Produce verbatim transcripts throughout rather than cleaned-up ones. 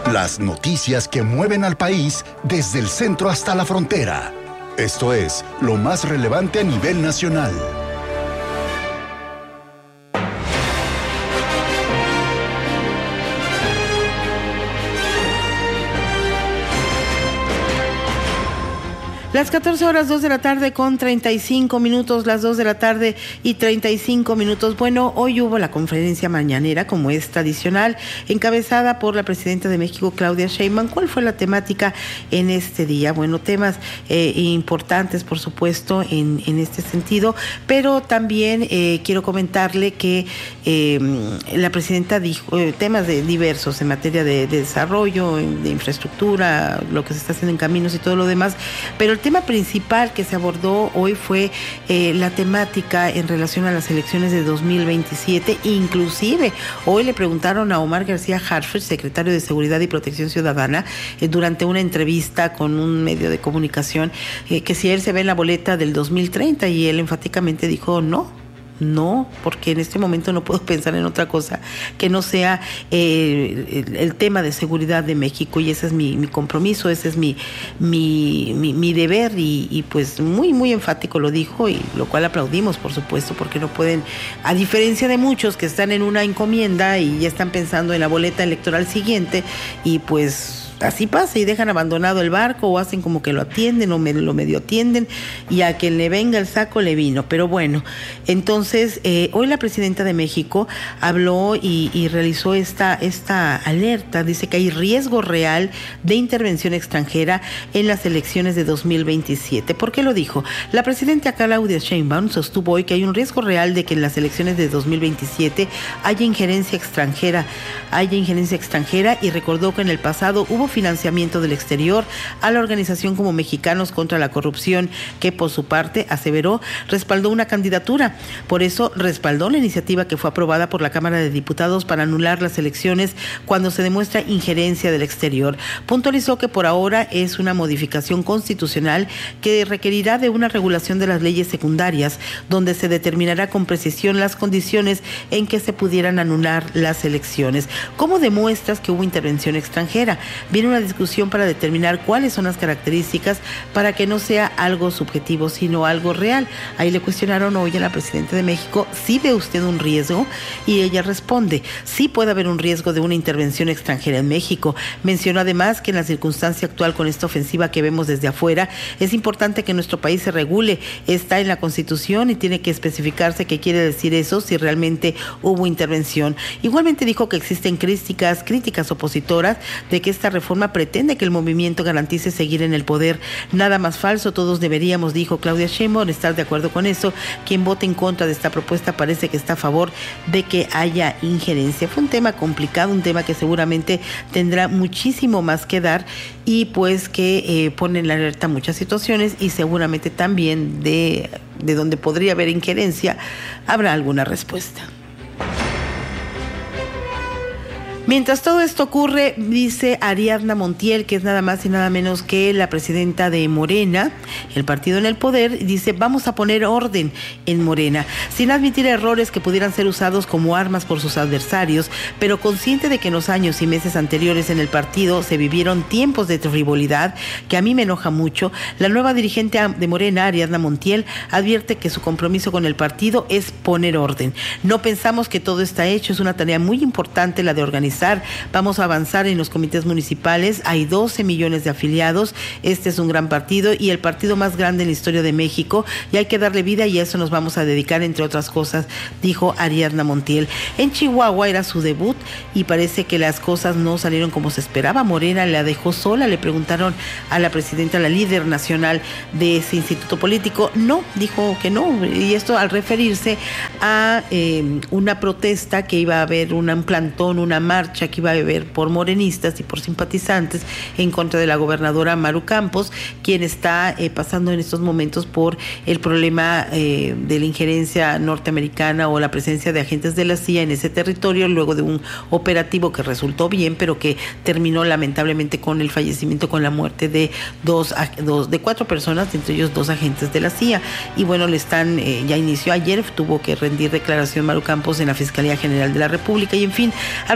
Las noticias que mueven al país desde el centro hasta la frontera. Esto es lo más relevante a nivel nacional. Las catorce horas, dos de la tarde con treinta y cinco minutos, las dos de la tarde y treinta y cinco minutos. Bueno, hoy hubo la conferencia mañanera, como es tradicional, encabezada por la presidenta de México, Claudia Sheinbaum. ¿Cuál fue la temática en este día? Bueno, temas eh, importantes, por supuesto, en, en este sentido, pero también eh, quiero comentarle que eh, la presidenta dijo eh, temas de diversos en materia de, de desarrollo, de infraestructura, lo que se está haciendo en caminos y todo lo demás, pero el tema principal que se abordó hoy fue eh, la temática en relación a las elecciones de dos mil veintisiete. Inclusive, hoy le preguntaron a Omar García Harfuch, secretario de Seguridad y Protección Ciudadana, eh, durante una entrevista con un medio de comunicación, eh, que si él se ve en la boleta del dos mil treinta, y él enfáticamente dijo no. No, porque en este momento no puedo pensar en otra cosa que no sea eh, el, el tema de seguridad de México, y ese es mi, mi compromiso, ese es mi mi, mi, mi deber, y, y pues muy, muy enfático lo dijo, y lo cual aplaudimos, por supuesto, porque no pueden, a diferencia de muchos que están en una encomienda y ya están pensando en la boleta electoral siguiente, y pues así pasa y dejan abandonado el barco, o hacen como que lo atienden o me, lo medio atienden, y a quien le venga el saco le vino. Pero bueno, entonces eh, hoy la presidenta de México habló y, y realizó esta, esta alerta. Dice que hay riesgo real de intervención extranjera en las elecciones de dos mil veintisiete. ¿Por qué lo dijo? La presidenta Claudia Sheinbaum sostuvo hoy que hay un riesgo real de que en las elecciones de dos mil veintisiete haya injerencia extranjera, haya injerencia extranjera, y recordó que en el pasado hubo financiamiento del exterior a la organización como Mexicanos contra la Corrupción, que por su parte, aseveró, respaldó una candidatura. Por eso respaldó la iniciativa que fue aprobada por la Cámara de Diputados para anular las elecciones cuando se demuestra injerencia del exterior. Puntualizó que por ahora es una modificación constitucional que requerirá de una regulación de las leyes secundarias, donde se determinará con precisión las condiciones en que se pudieran anular las elecciones. ¿Cómo demuestras que hubo intervención extranjera? Viene una discusión para determinar cuáles son las características para que no sea algo subjetivo, sino algo real. Ahí le cuestionaron hoy a la presidenta de México, ¿sí ve usted un riesgo? Y ella responde, sí puede haber un riesgo de una intervención extranjera en México. Mencionó además que en la circunstancia actual con esta ofensiva que vemos desde afuera, es importante que nuestro país se regule. Está en la Constitución y tiene que especificarse qué quiere decir eso, si realmente hubo intervención. Igualmente dijo que existen críticas, críticas opositoras de que esta reforma pretende que el movimiento garantice seguir en el poder. Nada más falso, todos deberíamos, dijo Claudia Sheinbaum, estar de acuerdo con eso. Quien vote en contra de esta propuesta parece que está a favor de que haya injerencia. Fue un tema complicado, un tema que seguramente tendrá muchísimo más que dar, y pues que eh, pone en la alerta muchas situaciones, y seguramente también de, de donde podría haber injerencia habrá alguna respuesta. Mientras todo esto ocurre, dice Ariadna Montiel, que es nada más y nada menos que la presidenta de Morena, el partido en el poder, dice, vamos a poner orden en Morena, sin admitir errores que pudieran ser usados como armas por sus adversarios, pero consciente de que en los años y meses anteriores en el partido se vivieron tiempos de frivolidad, que a mí me enoja mucho. La nueva dirigente de Morena, Ariadna Montiel, advierte que su compromiso con el partido es poner orden. No pensamos que todo está hecho, es una tarea muy importante la de organizar. Vamos a avanzar en los comités municipales, hay doce millones de afiliados, este es un gran partido y el partido más grande en la historia de México, y hay que darle vida, y a eso nos vamos a dedicar, entre otras cosas, dijo Ariadna Montiel. En Chihuahua era su debut y parece que las cosas no salieron como se esperaba. Morena la dejó sola. Le preguntaron a la presidenta, la líder nacional de ese instituto político, no, dijo que no, y esto al referirse a eh, una protesta que iba a haber, una, un plantón, una marcha que iba a haber por morenistas y por simpatizantes en contra de la gobernadora Maru Campos, quien está eh, pasando en estos momentos por el problema eh, de la injerencia norteamericana o la presencia de agentes de la C I A en ese territorio, luego de un operativo que resultó bien, pero que terminó lamentablemente con el fallecimiento, con la muerte de dos, dos de cuatro personas, entre ellos dos agentes de la C I A. Y bueno, le están, eh, ya inició ayer, tuvo que rendir declaración Maru Campos en la Fiscalía General de la República, y en fin, al respecto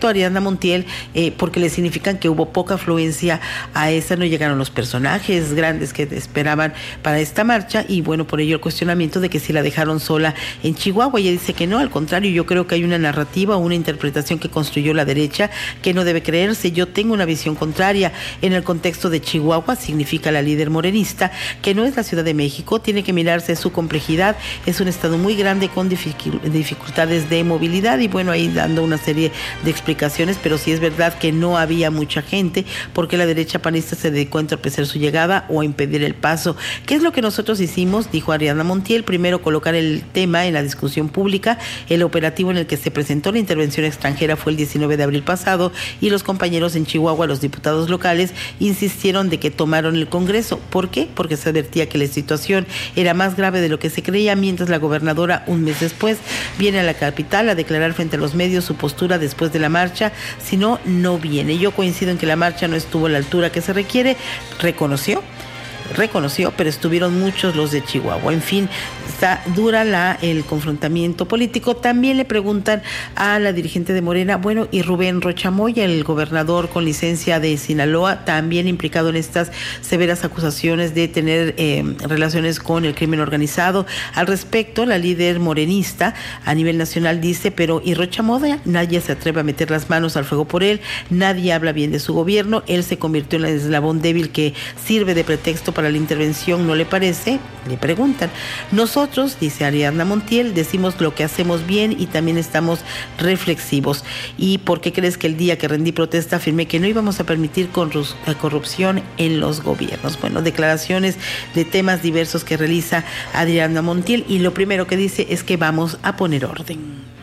respecto a Ariadna Montiel, eh, porque le significan que hubo poca afluencia a esa, no llegaron los personajes grandes que esperaban para esta marcha, y bueno, por ello el cuestionamiento de que si la dejaron sola en Chihuahua. Ella dice que no, al contrario, yo creo que hay una narrativa, una interpretación que construyó la derecha que no debe creerse. Yo tengo una visión contraria. En el contexto de Chihuahua, significa la líder morenista, que no es la Ciudad de México, tiene que mirarse su complejidad, es un estado muy grande con dificultades de movilidad, y bueno, ahí dando una serie de explicaciones, pero sí es verdad que no había mucha gente porque la derecha panista se dedicó a entorpecer su llegada o a impedir el paso. ¿Qué es lo que nosotros hicimos?, dijo Ariadna Montiel. Primero, colocar el tema en la discusión pública. El operativo en el que se presentó la intervención extranjera fue el diecinueve de abril pasado, y los compañeros en Chihuahua, los diputados locales, insistieron de que tomaron el Congreso. ¿Por qué? Porque se advertía que la situación era más grave de lo que se creía, mientras la gobernadora, un mes después, viene a la capital a declarar frente a los medios su postura después de la marcha. Si no, no viene. Yo coincido en que la marcha no estuvo a la altura que se requiere, reconoció. reconoció, pero estuvieron muchos los de Chihuahua. En fin, está dura la el confrontamiento político. También le preguntan a la dirigente de Morena, bueno, y Rubén Rocha Moya, el gobernador con licencia de Sinaloa, también implicado en estas severas acusaciones de tener eh, relaciones con el crimen organizado. Al respecto, la líder morenista a nivel nacional dice, pero ¿y Rocha Moya? Nadie se atreve a meter las manos al fuego por él, nadie habla bien de su gobierno, él se convirtió en el eslabón débil que sirve de pretexto para la intervención, ¿no le parece? Le preguntan. Nosotros, dice Ariadna Montiel, decimos lo que hacemos bien y también estamos reflexivos. ¿Y por qué crees que el día que rendí protesta afirmé que no íbamos a permitir corrupción en los gobiernos? Bueno, declaraciones de temas diversos que realiza Ariadna Montiel, y lo primero que dice es que vamos a poner orden.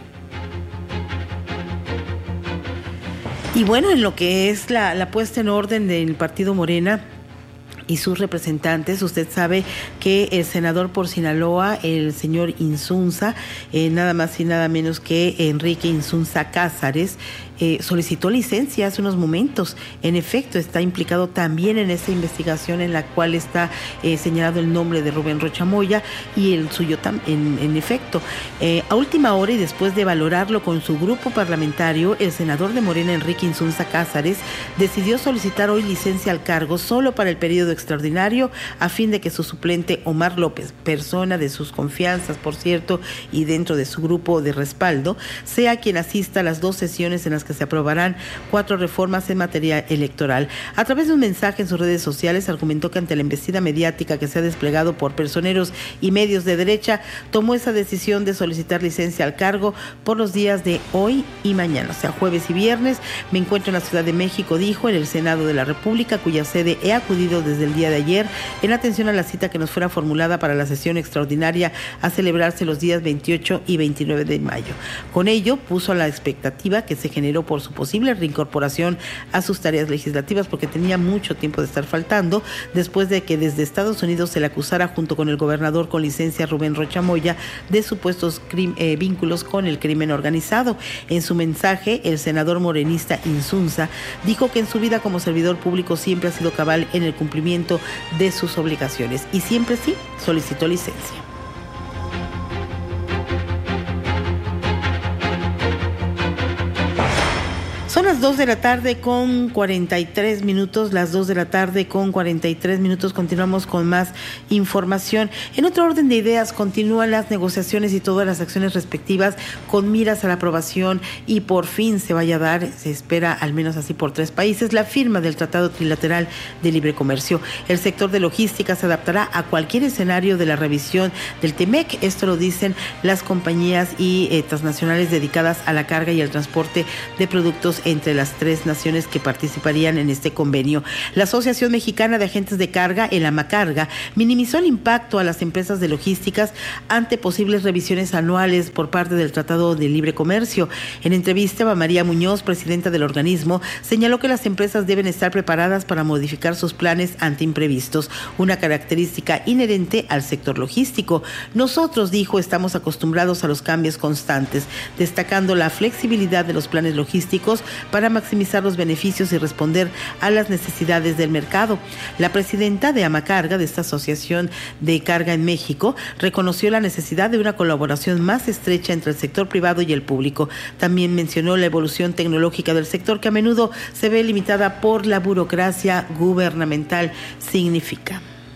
Y bueno, en lo que es la, la puesta en orden del partido Morena y sus representantes, usted sabe que el senador por Sinaloa, el señor Insunza, eh, nada más y nada menos que Enrique Insunza Cázares, Eh, solicitó licencia hace unos momentos. En efecto, está implicado también en esta investigación en la cual está eh, señalado el nombre de Rubén Rocha Moya y el suyo también, en, en efecto. Eh, a última hora y después de valorarlo con su grupo parlamentario, el senador de Morena, Enrique Insunza Cázares, decidió solicitar hoy licencia al cargo solo para el periodo extraordinario, a fin de que su suplente Omar López, persona de sus confianzas, por cierto, y dentro de su grupo de respaldo, sea quien asista a las dos sesiones en las que se aprobarán cuatro reformas en materia electoral. A través de un mensaje en sus redes sociales, argumentó que ante la embestida mediática que se ha desplegado por personeros y medios de derecha, tomó esa decisión de solicitar licencia al cargo por los días de hoy y mañana, o sea, jueves y viernes. Me encuentro en la Ciudad de México, dijo, en el Senado de la República, cuya sede he acudido desde el día de ayer, en atención a la cita que nos fuera formulada para la sesión extraordinaria a celebrarse los días veintiocho y veintinueve de mayo. Con ello, puso a la expectativa que se generó por su posible reincorporación a sus tareas legislativas, porque tenía mucho tiempo de estar faltando, después de que desde Estados Unidos se le acusara junto con el gobernador con licencia Rubén Rocha Moya de supuestos crim- eh, vínculos con el crimen organizado. En su mensaje, el senador morenista Insunza dijo que en su vida como servidor público siempre ha sido cabal en el cumplimiento de sus obligaciones y siempre sí solicitó licencia. Son las dos de la tarde con cuarenta y tres minutos, las dos de la tarde con cuarenta y tres minutos. Continuamos con más información. En otro orden de ideas, continúan las negociaciones y todas las acciones respectivas con miras a la aprobación y por fin se vaya a dar, se espera al menos así por tres países, la firma del Tratado Trilateral de Libre Comercio. El sector de logística se adaptará a cualquier escenario de la revisión del TEMEC. Esto lo dicen las compañías y eh, transnacionales dedicadas a la carga y el transporte de productos entre las tres naciones que participarían en este convenio. La Asociación Mexicana de Agentes de Carga, el AMACarga, minimizó el impacto a las empresas de logísticas ante posibles revisiones anuales por parte del Tratado de Libre Comercio. En entrevista, María Muñoz, presidenta del organismo, señaló que las empresas deben estar preparadas para modificar sus planes ante imprevistos, una característica inherente al sector logístico. Nosotros, dijo, estamos acostumbrados a los cambios constantes, destacando la flexibilidad de los planes logísticos para maximizar los beneficios y responder a las necesidades del mercado. La presidenta de Amacarga, de esta Asociación de Carga en México, reconoció la necesidad de una colaboración más estrecha entre el sector privado y el público. También mencionó la evolución tecnológica del sector, que a menudo se ve limitada por la burocracia gubernamental. Significa.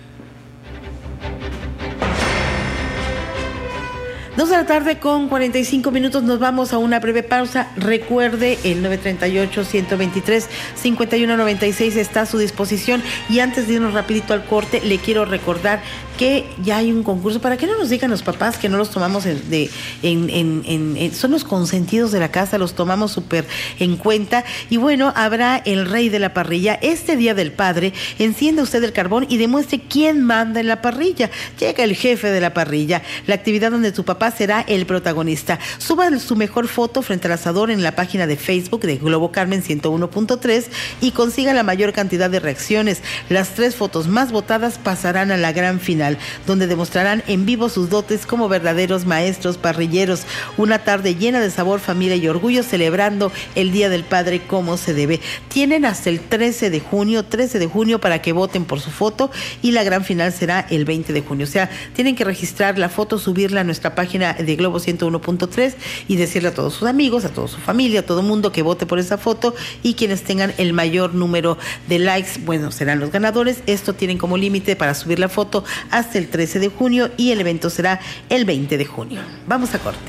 Dos de la tarde con cuarenta y cinco minutos, nos vamos a una breve pausa. Recuerde, el nueve tres ocho, uno dos tres, cinco uno nueve seis está a su disposición. Y antes de irnos rapidito al corte, le quiero recordar que ya hay un concurso, para que no nos digan los papás que no los tomamos en, de, en, en, en, en son los consentidos de la casa, los tomamos súper en cuenta. Y bueno, habrá el rey de la parrilla. Este Día del Padre, encienda usted el carbón y demuestre quién manda en la parrilla. Llega el jefe de la parrilla, la actividad donde tu papá será el protagonista. Suba su mejor foto frente al asador en la página de Facebook de Globo Carmen ciento uno punto tres y consiga la mayor cantidad de reacciones. Las tres fotos más votadas pasarán a la gran final, donde demostrarán en vivo sus dotes como verdaderos maestros parrilleros. Una tarde llena de sabor, familia y orgullo, celebrando el Día del Padre como se debe. Tienen hasta el trece de junio, trece de junio para que voten por su foto, y la gran final será el veinte de junio. O sea, tienen que registrar la foto, subirla a nuestra página de Globo ciento uno punto tres y decirle a todos sus amigos, a toda su familia, a todo mundo que vote por esa foto, y quienes tengan el mayor número de likes, bueno, serán los ganadores. Esto tienen como límite para subir la foto hasta el trece de junio y el evento será el veinte de junio. Vamos a corte.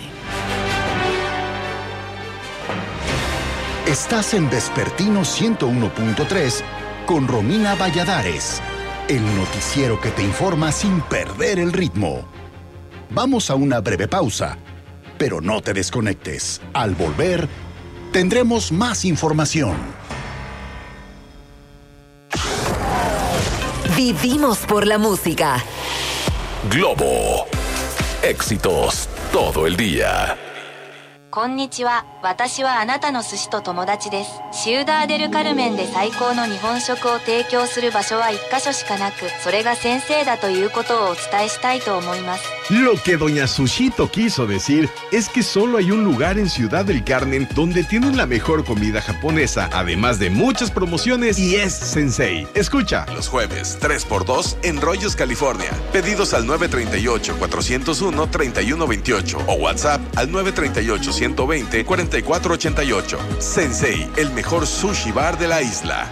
Estás en Vespertino ciento uno punto tres con Romina Valladares, el noticiero que te informa sin perder el ritmo. Vamos a una breve pausa, pero no te desconectes. Al volver, tendremos más información. Vivimos por la música. Globo. Éxitos todo el día. こんにちは。私はあなたの寿司と友達です。シウダーデルカルメンで最高の日本食を提供する場所は一カ所しかなく、それが先生だということをお伝えしたいと思います。 Lo que doña Sushito quiso decir es que solo hay un lugar en Ciudad del Carmen donde tienen la mejor comida japonesa, además de muchas promociones, y es Sensei. Escucha. Los jueves, tres por dos en Rollos, California. Pedidos al nueve tres ocho, cuatro cero uno, tres uno dos ocho o WhatsApp al nueve tres ocho, uno dos cero, cuatro cuatro ocho ocho. Sensei, el mejor sushi bar de la isla.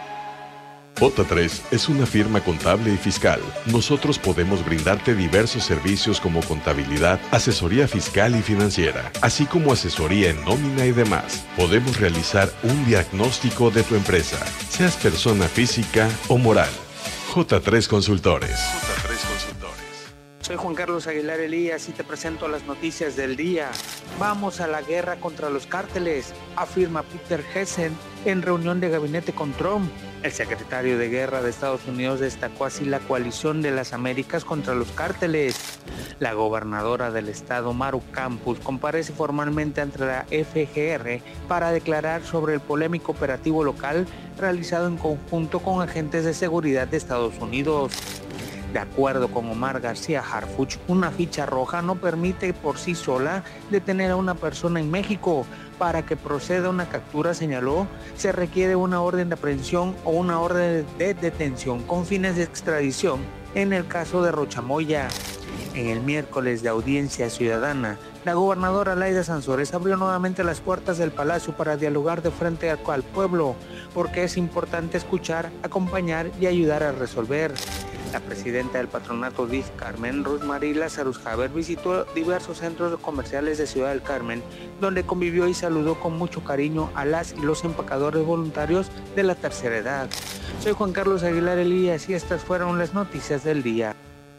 J tres es una firma contable y fiscal. Nosotros podemos brindarte diversos servicios como contabilidad, asesoría fiscal y financiera, así como asesoría en nómina y demás. Podemos realizar un diagnóstico de tu empresa, seas persona física o moral. J tres Consultores. J tres Consultores. Soy Juan Carlos Aguilar Elías y te presento las noticias del día. Vamos a la guerra contra los cárteles, afirma Peter Hegseth en reunión de gabinete con Trump. El secretario de Guerra de Estados Unidos destacó así la coalición de las Américas contra los cárteles. La gobernadora del estado, Maru Campos, comparece formalmente ante la F G R para declarar sobre el polémico operativo local realizado en conjunto con agentes de seguridad de Estados Unidos. De acuerdo con Omar García Harfuch, una ficha roja no permite por sí sola detener a una persona en México. Para que proceda una captura, señaló, se requiere una orden de aprehensión o una orden de detención con fines de extradición en el caso de Rochamoya. En el miércoles de audiencia ciudadana, la gobernadora Laida Sansores abrió nuevamente las puertas del palacio para dialogar de frente al pueblo, porque es importante escuchar, acompañar y ayudar a resolver. La presidenta del patronato D I F Carmen, Rosmarie Lazarus Haber, visitó diversos centros comerciales de Ciudad del Carmen, donde convivió y saludó con mucho cariño a las y los empacadores voluntarios de la tercera edad. Soy Juan Carlos Aguilar Elías y estas fueron las noticias del día.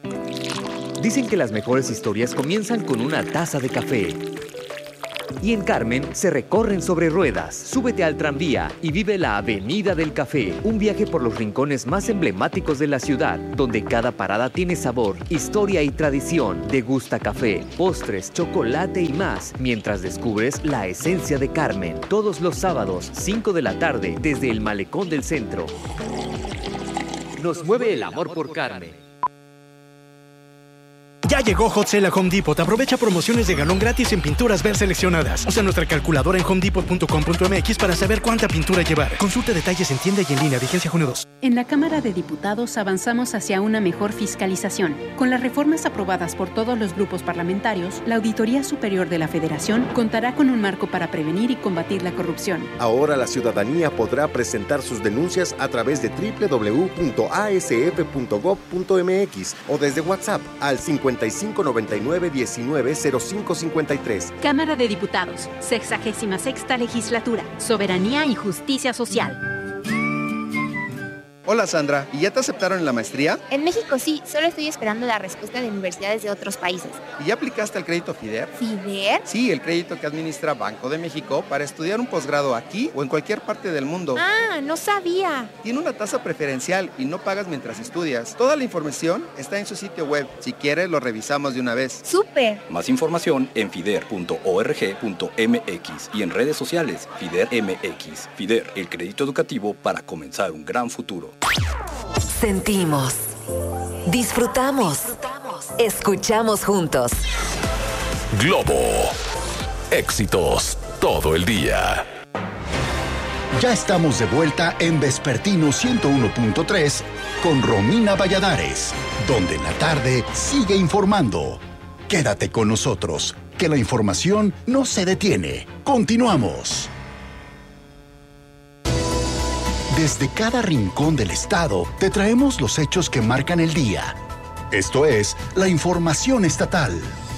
Dicen que las mejores historias comienzan con una taza de café. Y en Carmen se recorren sobre ruedas. Súbete al tranvía y vive la Avenida del Café, un viaje por los rincones más emblemáticos de la ciudad, donde cada parada tiene sabor, historia y tradición. Degusta café, postres, chocolate y más, mientras descubres la esencia de Carmen. Todos los sábados, cinco de la tarde, desde el Malecón del Centro. Nos mueve el amor por Carmen. Ya Ya llegó Hot Sale a Home Depot. Aprovecha promociones de galón gratis en pinturas ver seleccionadas. Usa nuestra calculadora en home depot punto com punto m x para saber cuánta pintura llevar. Consulta detalles en tienda y en línea. Vigencia junio dos. En la Cámara de Diputados avanzamos hacia una mejor fiscalización. Con las reformas aprobadas por todos los grupos parlamentarios, la Auditoría Superior de la Federación contará con un marco para prevenir y combatir la corrupción. Ahora la ciudadanía podrá presentar sus denuncias a través de doble u doble u doble u punto a s f punto gob punto m x o desde WhatsApp al cincuenta y cinco noventa y nueve diecinueve cero cinco cincuenta y tres. Cámara de Diputados, sexagésima sexta Legislatura, Soberanía y Justicia Social. Hola Sandra, ¿y ya te aceptaron en la maestría? En México sí, solo estoy esperando la respuesta de universidades de otros países. ¿Y ya aplicaste al crédito FIDER? ¿FIDER? Sí, el crédito que administra Banco de México para estudiar un posgrado aquí o en cualquier parte del mundo. Ah, no sabía. Tiene una tasa preferencial y no pagas mientras estudias. Toda la información está en su sitio web. Si quieres, lo revisamos de una vez. ¡Súper! Más información en fider punto org punto m x y en redes sociales FIDER M X. FIDER, el crédito educativo para comenzar un gran futuro. Sentimos, disfrutamos, escuchamos juntos. Globo, éxitos todo el día. Ya estamos de vuelta en Vespertino ciento uno punto tres con Romina Valladares, donde la tarde sigue informando. Quédate con nosotros, que la información no se detiene. Continuamos. Desde cada rincón del estado te traemos los hechos que marcan el día. Esto es la información estatal.